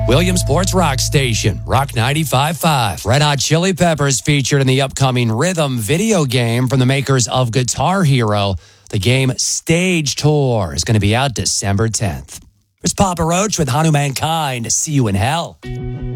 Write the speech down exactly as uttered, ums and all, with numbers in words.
Williamsport's rock station, Rock ninety-five point five. Red Hot Chili Peppers featured in the upcoming Rhythm video game from the makers of Guitar Hero. The game Stage Tour is going to be out December tenth. It's Papa Roach with Hanuman Kind. See you in hell.